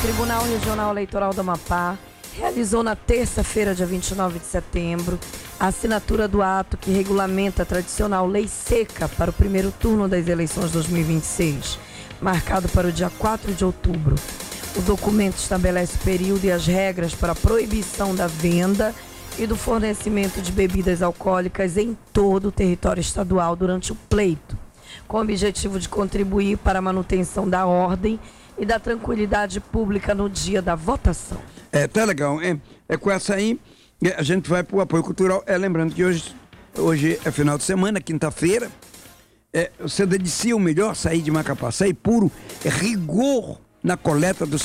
Tribunal Regional Eleitoral do Amapá realizou na terça-feira, dia 29 de setembro, a assinatura do ato que regulamenta a tradicional lei seca para o primeiro turno das eleições 2026, marcado para o dia 4 de outubro. O documento estabelece o período e as regras para a proibição da venda e do fornecimento de bebidas alcoólicas em todo o território estadual durante o pleito, com o objetivo de contribuir para a manutenção da ordem e da tranquilidade pública no dia da votação. Tá legal. Com essa aí, a gente vai para o apoio cultural. Lembrando que hoje é final de semana, quinta-feira. Você delicia o melhor açaí de Macapá, açaí puro, rigor na coleta dos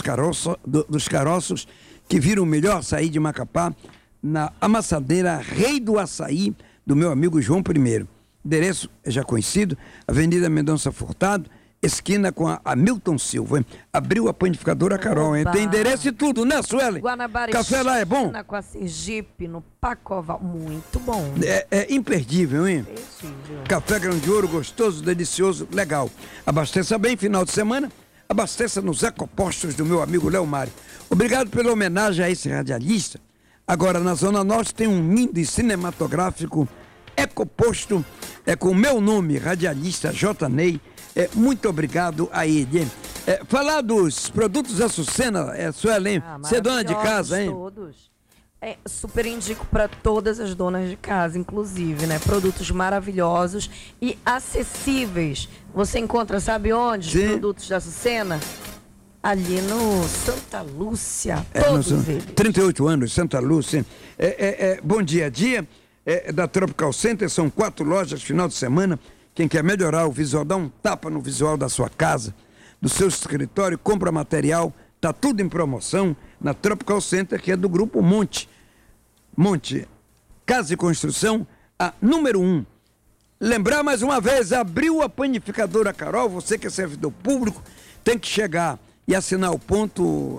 caroços, que viram o melhor açaí de Macapá, na amassadeira Rei do Açaí, do meu amigo João I. Endereço é já conhecido, Avenida Mendonça Furtado, esquina com a Milton Silva. Abriu a panificadora Carol, hein? Tem endereço e tudo, né, Sueli? Guanabara, café lá é bom? Com a Sergipe, no Pacoval, muito bom. É imperdível, hein? Imperdível. Café grão de ouro, gostoso, delicioso, legal. Abasteça bem, final de semana, abasteça nos ecopostos do meu amigo Léo Mário. Obrigado pela homenagem a esse radialista. Agora, na Zona Norte, tem um lindo e cinematográfico ecoposto, com o meu nome, radialista J. Ney. Muito obrigado a ele. Falar dos produtos Açucena, Suelen, você é dona de casa, hein? Todos. Super indico para todas as donas de casa, inclusive, né? Produtos maravilhosos e acessíveis. Você encontra, sabe onde? Sim. Os produtos da Açucena? Ali no Santa Lúcia, todos eles. 38 anos, Santa Lúcia. Bom dia a dia. Da Tropical Center, são 4 lojas, final de semana. Quem quer melhorar o visual, dá um tapa no visual da sua casa, do seu escritório, compra material, tá tudo em promoção na Tropical Center, que é do Grupo Monte. Monte, Casa e Construção, a número 1. Lembrar mais uma vez, abriu a panificadora Carol, você que é servidor público, tem que chegar e assinar o ponto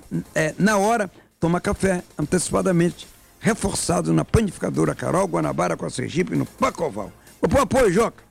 na hora, toma café antecipadamente, reforçado na panificadora Carol, Guanabara com a Sergipe, no Pacoval. Vou pôr apoio, Joca.